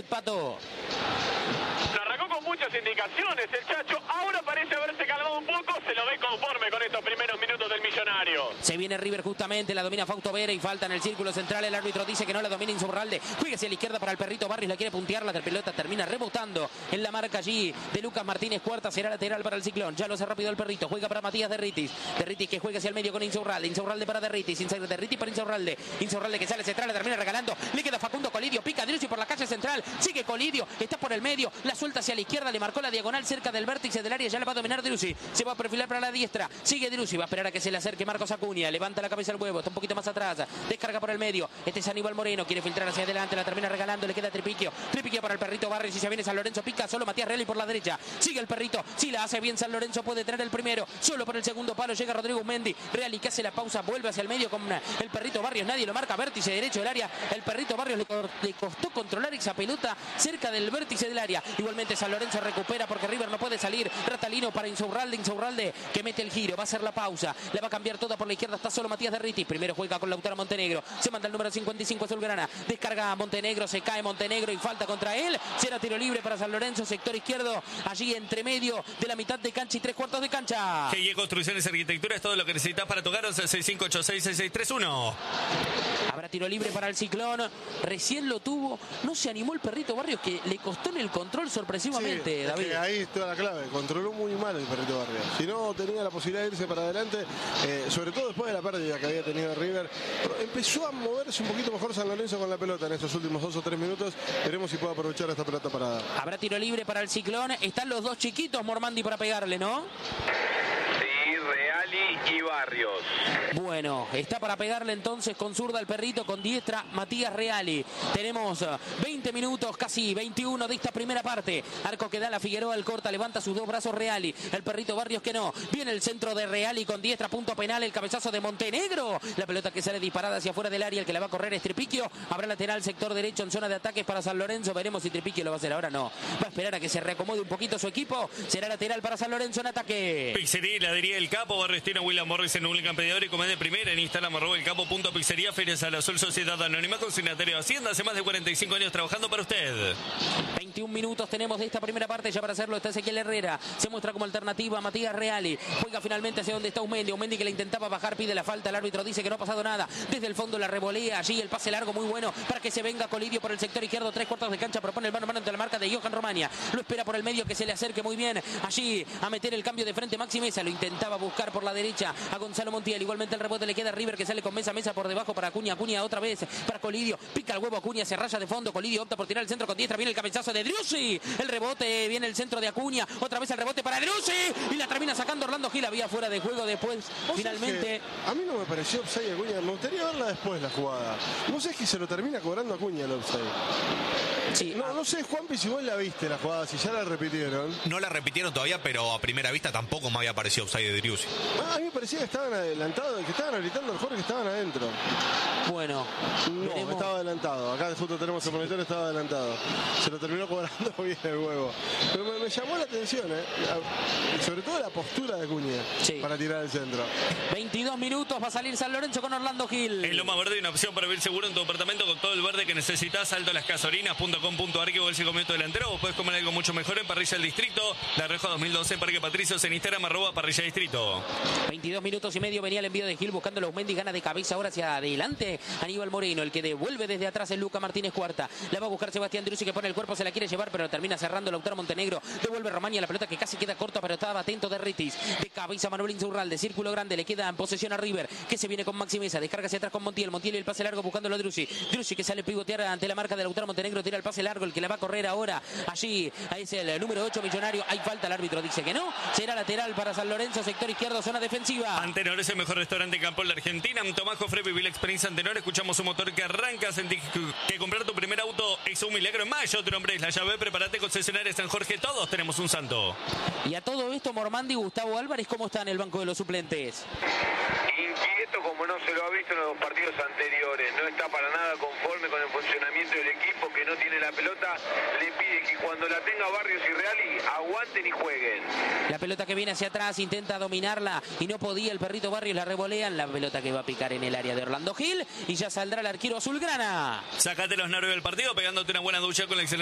usted, Pato? Arrancó con muchas indicaciones el Chacho, ahora parece haberse calmado un poco, se lo ve conforme con estos primeros minutos del Millonario. Se viene River justamente, la domina Fausto Vera y falta en el círculo central. El árbitro dice que no la domina Insaurralde. Juega hacia la izquierda para el Perrito Barrios, la quiere puntear, la pelota termina rebotando en la marca allí de Lucas Martínez Cuarta. Será lateral para el Ciclón, ya lo hace rápido el Perrito, juega para Matías Derritis. Derritis que juega hacia el medio con Insaurralde. Insaurralde para Derritis, Derritis para Insaurralde. Insaurralde que sale central, la termina regalando. Le queda Facundo Colidio, pica Driussi por la calle central. Sigue Colidio, está por el medio, la suelta hacia la izquierda, le marcó la diagonal cerca del vértice del área, ya la va a dominar Driussi. Se va a perfilar para la diestra, sigue Driussi, va a esperar a que se le acerque Marcos Acuña, levanta la cabeza al huevo, está un poquito más atrás, descarga por el medio. Este es Aníbal Moreno, quiere filtrar hacia adelante, la termina regalando, le queda Tripiquio para el Perrito Barrios y se viene San Lorenzo, pica solo Matías Reali por la derecha. Sigue el Perrito, si la hace bien San Lorenzo puede tener el primero, solo por el segundo palo llega Rodrigo Mendy. Reali que hace la pausa, vuelve hacia el medio con el Perrito Barrios, nadie lo marca, vértice derecho del área. El Perrito Barrios le costó controlar esa pelota cerca del vértice del área. Igualmente San Lorenzo recupera porque River no puede salir. Ratalino para Insaurralde que mete el giro, va a hacer la pausa, la va a cambiar toda por la izquierda, está solo Matías Derritis. Primero juega con Lautaro Montenegro, se manda el número 55 Azulgrana, descarga a Montenegro, se cae Montenegro y falta contra él. Será tiro libre para San Lorenzo, sector izquierdo, allí entre medio de la mitad de cancha y 3/4 de cancha. GIE Construcciones y Arquitectura es todo lo que necesitas para tocar. 65866631. Habrá tiro libre para el Ciclón, recién lo tuvo, no se animó el Perrito Barrios que le costó en el control sorpresivamente, sí, David. Ahí está la clave, controló muy mal el Perrito Barrios. Si no tenía la posibilidad de irse para adelante, sobre todo después de la pérdida que había tenido River, empezó a moverse un poquito mejor San Lorenzo con la pelota en estos últimos 2 o 3 minutos. Veremos si puede aprovechar esta pelota parada. Habrá tiro libre para el Ciclón, están los dos chiquitos Mormandi para pegarle, ¿no? Reali y Barrios. Bueno, está para pegarle entonces con zurda el Perrito, con diestra Matías Reali. Tenemos 20 minutos, casi 21 de esta primera parte. Arco que da la Figueroa, el corta, levanta sus dos brazos Reali. El Perrito Barrios que no. Viene el centro de Reali con diestra, punto penal, el cabezazo de Montenegro. La pelota que sale disparada hacia afuera del área, el que la va a correr es Tripiquio. Habrá lateral sector derecho en zona de ataques para San Lorenzo. Veremos si Tripiquio lo va a hacer ahora, no. Va a esperar a que se reacomode un poquito su equipo. Será lateral para San Lorenzo en ataque. Pizzería, heladería El Capo, Barrio Estino, William Morris en un campeador y comer de primera en Instagram, @elcapo.pizzería, Ferias al Azul, Sociedad Anónima, Consignatario de Hacienda, hace más de 45 años trabajando para usted. 21 minutos tenemos de esta primera parte, ya para hacerlo está Ezequiel Herrera, se muestra como alternativa a Matías Reali, juega finalmente hacia donde está Aumendi que le intentaba bajar, pide la falta, el árbitro dice que no ha pasado nada, desde el fondo la revolea allí, el pase largo muy bueno para que se venga Colidio por el sector izquierdo, 3/4 de cancha, propone el mano a mano ante la marca de Johan Romania, lo espera por el medio que se le acerque muy bien, allí a meter el cambio de frente Maxi Mesa, lo intentaba buscar por la derecha a Gonzalo Montiel, igualmente el rebote le queda a River que sale con Mesa por debajo para Acuña otra vez para Colidio, pica el huevo Acuña, se raya de fondo, Colidio opta por tirar el centro con diestra, viene el cabezazo de Driussi, el rebote, viene el centro de Acuña, otra vez el rebote para Driussi y la termina sacando Orlando Gil, había fuera de juego después, finalmente. A mí no me pareció offside Acuña, me gustaría verla después la jugada. No sé, es que se lo termina cobrando Acuña el offside. Sí, no sé, Juanpi, si vos la viste la jugada, si ya la repitieron. No la repitieron todavía, pero a primera vista tampoco me había parecido offside de Driussi. A mí me parecía que estaban adelantados, que estaban gritando al Jorge que estaban adentro. Bueno, no, veremos. Estaba adelantado. Acá justo tenemos el monitor, estaba adelantado. Se lo terminó cobrando bien el huevo. Pero me llamó la atención, sobre todo la postura de Acuña para tirar el centro. 22 minutos, va a salir San Lorenzo con Orlando Gil. En Loma Verde hay una opción para vivir seguro en tu apartamento con todo el verde que necesitas. altolascasorinas.com.ar, que vos el comienzo delantero. Vos podés comer algo mucho mejor en Parrilla del Distrito. La Reja 2012 en Parque Patricios, en Instagram @Parrilla Distrito. 22 minutos y medio, venía el envío de Gil buscando los Aumendi, gana de cabeza ahora hacia adelante Aníbal Moreno, el que devuelve desde atrás el Luca Martínez Cuarta, la va a buscar Sebastián Driussi que pone el cuerpo, se la quiere llevar pero termina cerrando Lautaro Montenegro, devuelve Romania, la pelota que casi queda corta pero estaba atento de Derritis, de cabeza Manuel Insaurralde, círculo grande, le queda en posesión a River, que se viene con Maxi Mesa, descarga hacia atrás con Montiel y el pase largo buscándolo a Driussi que sale pivotear ante la marca de Lautaro Montenegro, tira el pase largo, el que la va a correr ahora allí, ahí es el número 8 Millonario, hay falta, el árbitro dice que no, será lateral para San Lorenzo, sector izquierdo, zona defensiva. Antenor es el mejor restaurante en Campo de la Argentina. Tomás Jofre, viví la experiencia Antenor. Escuchamos un motor que arranca. Sentí que comprar tu primer auto es un milagro. En mayo, tu nombre es La Llave. Prepárate, concesionaria San Jorge. Todos tenemos un santo. Y a todo esto, Mormandi y Gustavo Álvarez, ¿cómo está en el banco de los suplentes? Inquieto como no se lo ha visto en los partidos anteriores. No está para nada conforme con el funcionamiento del equipo, que no tiene la pelota. Le pide que cuando la tenga Barrios y Reali aguanten y jueguen. La pelota que viene hacia atrás, intenta dominarla y no podía el Perrito Barrios, la revolean. La pelota que va a picar en el área de Orlando Gil y ya saldrá el arquero azulgrana. Sácate los nervios del partido pegándote una buena ducha con la excelente